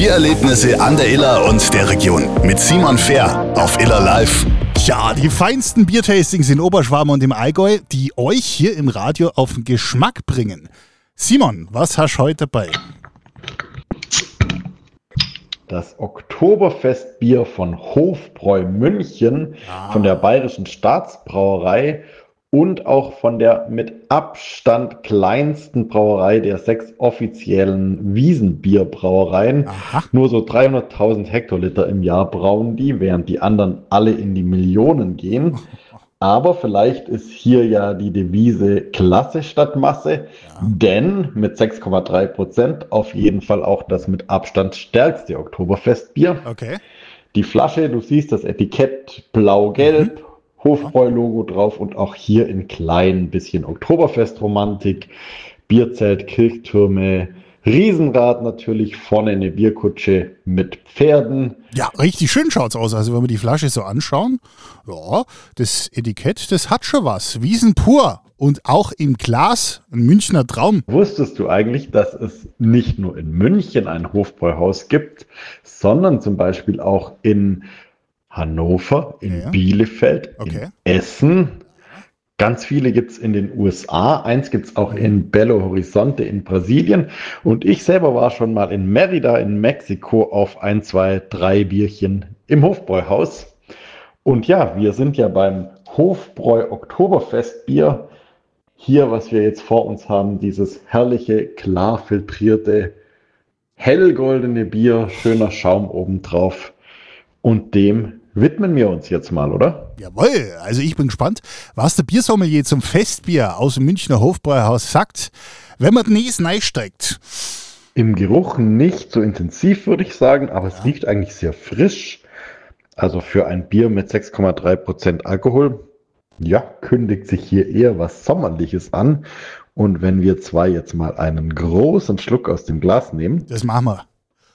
Biererlebnisse an der Iller und der Region mit Simon Fehr auf Iller Live. Ja, die feinsten Biertastings in Oberschwaben und im Allgäu, die euch hier im Radio auf den Geschmack bringen. Simon, was hast du heute dabei? Das Oktoberfestbier von Hofbräu München, von der Bayerischen Staatsbrauerei und auch von der mit Abstand kleinsten Brauerei der 6 offiziellen Wiesenbierbrauereien. Aha. Nur so 300.000 Hektoliter im Jahr brauen die, während die anderen alle in die Millionen gehen. Aber vielleicht ist hier ja die Devise Klasse statt Masse, denn mit 6,3% auf jeden Fall auch das mit Abstand stärkste Oktoberfestbier. Okay. Die Flasche, du siehst das Etikett blau-gelb, Hofbräu-Logo drauf und auch hier in klein bisschen Oktoberfestromantik, Bierzelt, Kirchtürme, Riesenrad natürlich, vorne eine Bierkutsche mit Pferden. Ja, richtig schön schaut's aus. Also wenn wir die Flasche so anschauen, ja, das Etikett, das hat schon was. Wiesen pur und auch im Glas ein Münchner Traum. Wusstest du eigentlich, dass es nicht nur in München ein Hofbräuhaus gibt, sondern zum Beispiel auch in Hannover, in Bielefeld, Okay. in Essen? Ganz viele gibt es in den USA, eins gibt es auch in Belo Horizonte in Brasilien und ich selber war schon mal in Mérida in Mexiko auf 1, 2, 3 Bierchen im Hofbräuhaus. Und ja, wir sind ja beim Hofbräu Oktoberfestbier. Hier, was wir jetzt vor uns haben, dieses herrliche, klar filtrierte, hellgoldene Bier, schöner Schaum obendrauf. Und dem widmen wir uns jetzt mal, oder? Jawohl, also ich bin gespannt, was der Biersommelier zum Festbier aus dem Münchner Hofbräuhaus sagt, wenn man den Näs reinsteckt. Im Geruch nicht so intensiv, würde ich sagen, aber es riecht eigentlich sehr frisch. Also für ein Bier mit 6,3% Alkohol, ja, kündigt sich hier eher was Sommerliches an. Und wenn wir zwei jetzt mal einen großen Schluck aus dem Glas nehmen. Das machen wir.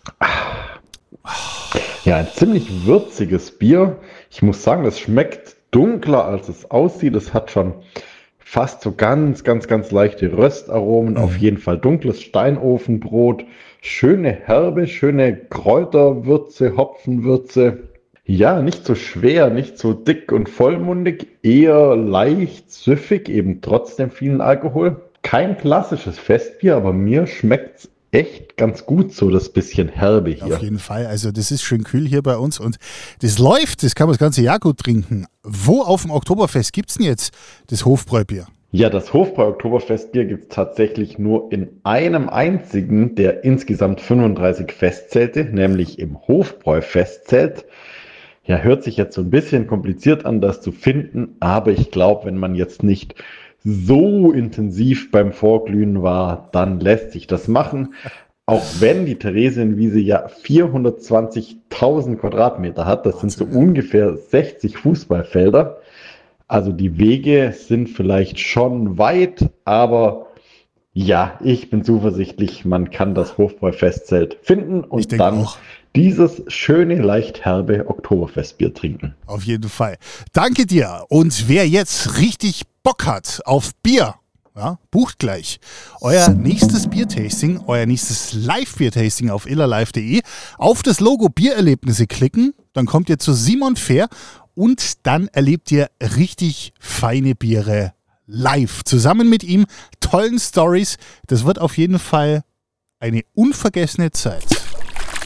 Ja, ein ziemlich würziges Bier. Ich muss sagen, das schmeckt dunkler, als es aussieht. Es hat schon fast so ganz leichte Röstaromen. Auf jeden Fall dunkles Steinofenbrot. Schöne Herbe, schöne Kräuterwürze, Hopfenwürze. Ja, nicht so schwer, nicht so dick und vollmundig. Eher leicht süffig, eben trotzdem vielen Alkohol. Kein klassisches Festbier, aber mir schmeckt's echt ganz gut so, das bisschen herbe hier. Auf jeden Fall, also das ist schön kühl hier bei uns und das läuft, das kann man das ganze Jahr gut trinken. Wo auf dem Oktoberfest gibt es denn jetzt das Hofbräubier? Ja, das Hofbräu Oktoberfestbier gibt es tatsächlich nur in einem einzigen der insgesamt 35 Festzelte, nämlich im Hofbräu Festzelt. Ja, hört sich jetzt so ein bisschen kompliziert an, das zu finden, aber ich glaube, wenn man jetzt nicht so intensiv beim Vorglühen war, dann lässt sich das machen. Auch wenn die Theresienwiese ja 420.000 Quadratmeter hat, das sind so ungefähr 60 Fußballfelder. Also die Wege sind vielleicht schon weit, aber ja, ich bin zuversichtlich, man kann das Hofbräu-Festzelt finden und dann auch dieses schöne, leicht herbe Oktoberfestbier trinken. Auf jeden Fall. Danke dir. Und wer jetzt richtig Bock hat auf Bier, ja, bucht gleich euer nächstes Biertasting, euer nächstes Live-Biertasting auf illerlive.de. Auf das Logo Biererlebnisse klicken, dann kommt ihr zu Simon Fehr und dann erlebt ihr richtig feine Biere live. Zusammen mit ihm, tollen Stories. Das wird auf jeden Fall eine unvergessene Zeit.